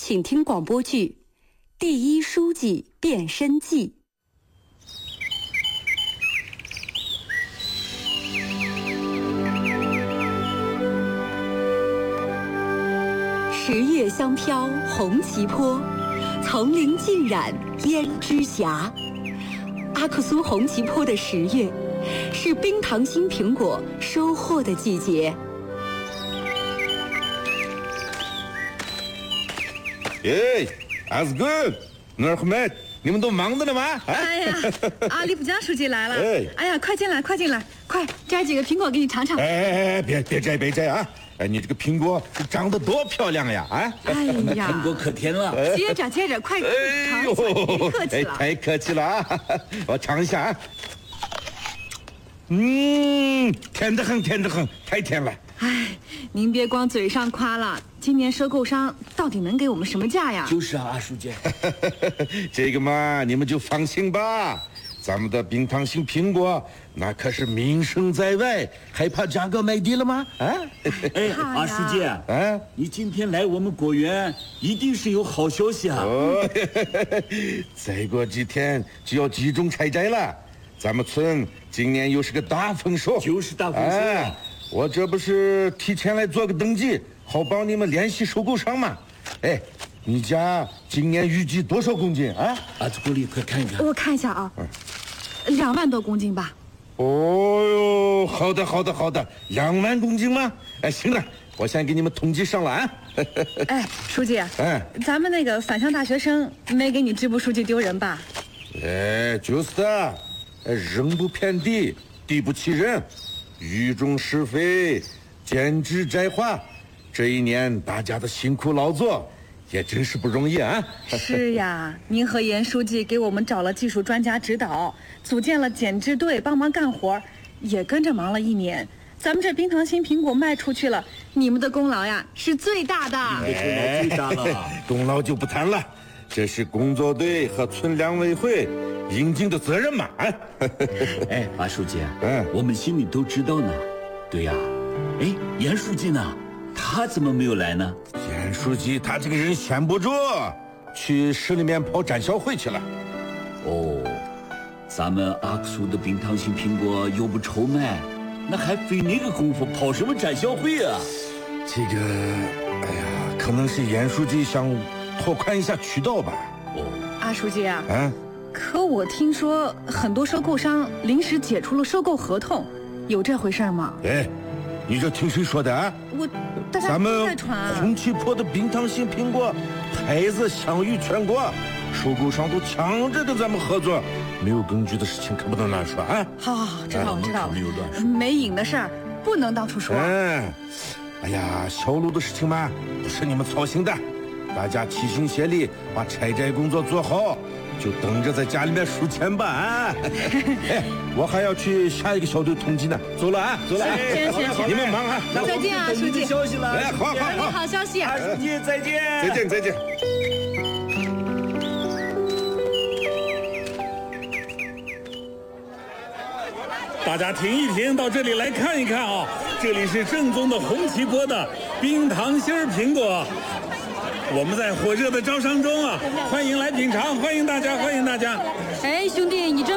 请听广播剧《第一书记变身记》。十月香飘红旗坡，丛林浸染胭脂霞。阿克苏红旗坡的10月，是冰糖心苹果收获的季节。 耶，阿斯good，那儿们，你们都忙着呢吗？ 哎呀，阿里普江书记来了！ 哎呀，快进来，快进来，快摘几个苹果给你尝尝。 哎，别摘啊！哎，你这个苹果长得多漂亮呀！啊！ 哎呀， 苹果可甜了。 接着，快尝一下，别客气了。 太客气了啊！我尝一下啊。甜得很，太甜了。 哎，您别光嘴上夸了，今年收购商到底能给我们什么价呀？ 就是啊，阿书记。 这个嘛，你们就放心吧。咱们的冰糖心苹果那可是名声在外，还怕价格卖低了吗？啊！ 哎，阿书记，你今天来我们果园，一定是有好消息啊！ 哦，再过几天就要集中采摘了，咱们村今年又是个大丰收， 就是大丰收。 我这不是提前来做个登记，好帮你们联系收购商嘛。哎，你家今年预计多少公斤啊？ 阿祖里，快看一看。 我看一下啊，2万多公斤吧。 哦哟，好的，2万公斤吗？哎，行了，我先给你们统计上了啊。 哎，书记，咱们那个返乡大学生没给你支部书记丢人吧？ 哎，就是的，人不偏地，地不欺人。雨中施肥，减脂摘花，这一年大家的辛苦劳作也真是不容易啊！ 是呀，您和严书记给我们找了技术专家指导，组建了减脂队帮忙干活，也跟着忙了1年。咱们这冰糖心苹果卖出去了，你们的功劳呀是最大的。 最大了， 功劳就不谈了，这是工作队和村粮委会应尽的责任嘛！ 哎，阿书记，我们心里都知道呢。对呀，哎，严书记呢？他怎么没有来呢？ 严书记他这个人闲不住，去市里面跑展销会去了。 哦，咱们阿克苏的冰糖心苹果又不愁卖，那还费那个功夫跑什么展销会啊？ 这个，哎呀，可能是严书记想拓宽一下渠道吧。 哦， 阿书记啊，可我听说很多收购商临时解除了收购合同，有这回事吗？ 哎，你这听谁说的啊？ 大家都在传啊。 红旗坡的冰糖心苹果牌子享誉全国，收购商都抢着跟咱们合作，没有根据的事情可不能乱说啊。 好，知道了。 没有乱说， 没影的事儿不能到处说。 哎呀，销路的事情嘛，不是你们操心的，大家齐心协力把采摘工作做好，就等着在家里面数钱吧啊！哎，我还要去下一个小队统计呢，走了啊！ 行， 你们忙啊！ 再见啊，书记。 消息了， 哎，好， 好消息。 阿书记再见。 再见。 大家停一停，到这里来看一看啊！这里是正宗的红旗坡的冰糖心苹果，我们在火热的招商中啊，欢迎来品尝，欢迎大家。 哎，兄弟，你真